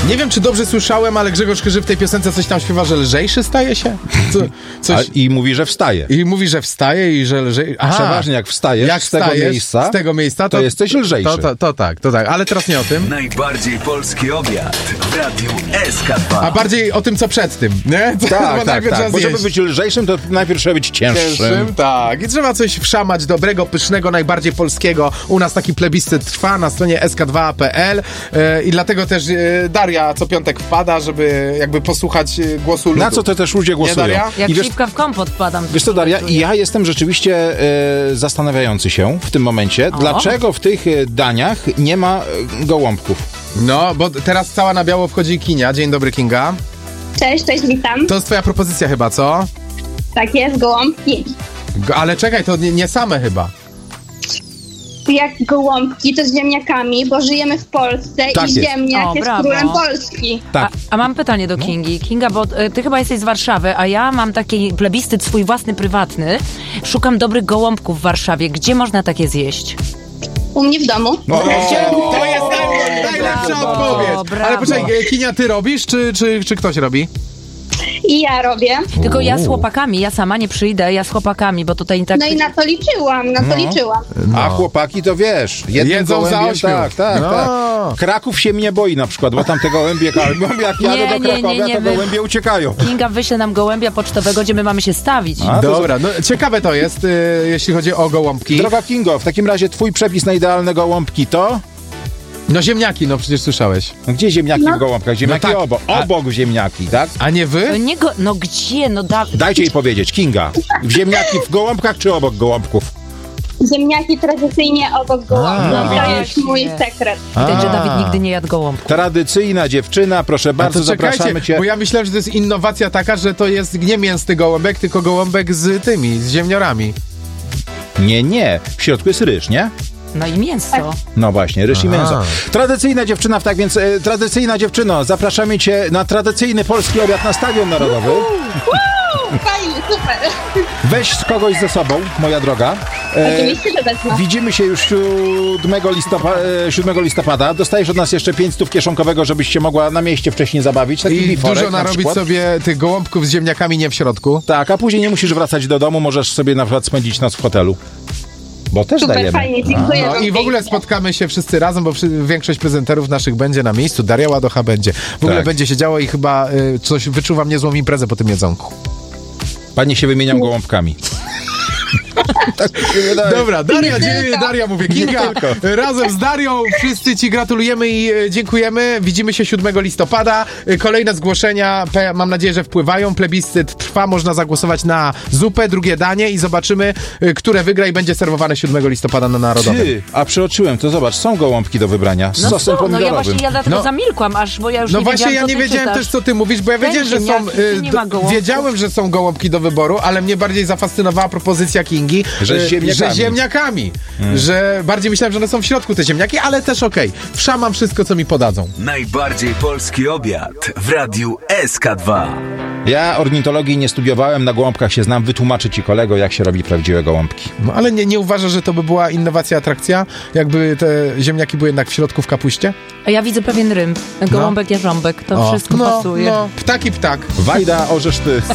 Nie wiem, czy dobrze słyszałem, ale Grzegorz Chyży w tej piosence coś tam śpiewa, że lżejszy staje się? I mówi, że wstaje. I mówi, że wstaje i że lżej... Przeważnie jak wstajesz z tego miejsca, to jesteś lżejszy. To tak. Ale teraz nie o tym. Najbardziej polski obiad w Radiu SK2. A bardziej o tym, co przed tym, nie? Tak. Bo żeby być lżejszym, to najpierw trzeba być cięższym. Tak. I trzeba coś wszamać dobrego, pysznego, najbardziej polskiego. U nas taki plebiscyt trwa na stronie sk2.pl i dlatego też Daria co piątek wpada, żeby jakby posłuchać głosu ludu. Na co to też ludzie głosują? Jak śliwka w kompot wpadam. Wiesz co, Daria, i ja jestem rzeczywiście zastanawiający się w tym momencie, dlaczego w tych daniach nie ma gołąbków. No, bo teraz cała na biało wchodzi Kinia. Dzień dobry, Kinga. Cześć, witam. To jest twoja propozycja chyba, co? Tak jest, gołąbki. Ale czekaj, to nie same chyba. Jak gołąbki, to z ziemniakami, bo żyjemy w Polsce Tak i jest. ziemniak jest królem Polski. Tak. A mam pytanie do Kingi. Kinga, bo ty chyba jesteś z Warszawy, a ja mam taki plebiscyt swój własny, prywatny. Szukam dobrych gołąbków w Warszawie. Gdzie można takie zjeść? U mnie w domu. To jest najlepsza odpowiedź. Brawo. Ale poczekaj, Kinia, ty robisz, czy ktoś robi? I ja robię. Tylko ja z chłopakami, ja sama nie przyjdę, ja z chłopakami, bo tutaj tak... No i na to liczyłam. A chłopaki to wiesz, jednym Jedzą za gołębiem, 8. tak. No. Kraków się mnie boi na przykład, bo tam te gołębie, jak jadę do Krakowia, to gołębie uciekają. Kinga wyśle nam gołębia pocztowego, gdzie my mamy się stawić. Dobra, no ciekawe to jest, jeśli chodzi o gołąbki. Droga Kingo, w takim razie twój przepis na idealne gołąbki to? No ziemniaki, no przecież słyszałeś. Gdzie ziemniaki w gołąbkach? Ziemniaki tak. obok ziemniaki, tak? A nie wy? No gdzie? Dajcie jej powiedzieć, Kinga. Ziemniaki w gołąbkach czy obok gołąbków? Ziemniaki tradycyjnie obok gołąbków. To jest właśnie. mój sekret. Widać, że Dawid nigdy nie jadł gołąbków. Tradycyjna dziewczyna, proszę bardzo, Czekajcie, zapraszamy cię. bo ja myślałem, że to jest innowacja taka, że to jest nie mięsny gołąbek, tylko gołąbek z ziemniorami. Nie. W środku jest ryż, nie? No i mięso. No właśnie, ryż i mięso. Tradycyjna dziewczyna, tak więc tradycyjna dziewczyno, zapraszamy cię na tradycyjny polski obiad na Stadion Narodowy. Fajnie, super. Weź kogoś ze sobą, moja droga. Oczywiście, że wezmę. Widzimy się już 7 listopada. Dostajesz od nas jeszcze 500 kieszonkowego, żebyś się mogła na mieście wcześniej zabawić. Taki I biforek, dużo na narobić przykład. sobie tych gołąbków z ziemniakami nie w środku. Tak, a później nie musisz wracać do domu, możesz sobie na przykład spędzić noc w hotelu. Bo też Super, dajemy. fajnie, dziękuję No wam i w ogóle pięknie. spotkamy się wszyscy razem, bo większość prezenterów naszych będzie na miejscu. Daria Ładocha będzie. W ogóle Tak. będzie się działo i chyba coś wyczuwam niezłą imprezę po tym jedzonku. Panie się wymienią gołąbkami. Tak mi się wydaje. Dobra, Daria mówię, Kinga. Razem z Darią wszyscy ci gratulujemy i dziękujemy. Widzimy się 7 listopada. Kolejne zgłoszenia, mam nadzieję, że wpływają. Plebiscyt trwa, można zagłosować na zupę, drugie danie i zobaczymy, które wygra i będzie serwowane 7 listopada na Narodowym. A przeoczyłem, to zobacz, są gołąbki do wybrania z sosem ja pomidorowym. właśnie dlatego zamilkłam, bo ja już No nie właśnie, wiedziałam, ja nie co ty wiedziałem czytasz. też, co ty mówisz, bo ja wiedziałem, że są... nie ma gołąbków. Wiedziałem, że są gołąbki do wyboru, ale mnie bardziej zafascynowała propozycja Kingi, Że z ziemniakami. Że ziemniakami. Że bardziej myślałem, że one są w środku, te ziemniaki, ale też okej. Wszamam wszystko, co mi podadzą. Najbardziej polski obiad w Radiu SK2. Ja ornitologii nie studiowałem, na gołąbkach się znam, wytłumaczę ci, kolego, jak się robi prawdziwe gołąbki. No ale nie uważasz, że to by była innowacja, atrakcja? Jakby te ziemniaki były jednak w środku w kapuście? A ja widzę pewien rym. Gołąbek, jarząbek. To wszystko pasuje. No, ptak i ptak. Wajda, orzesz ty.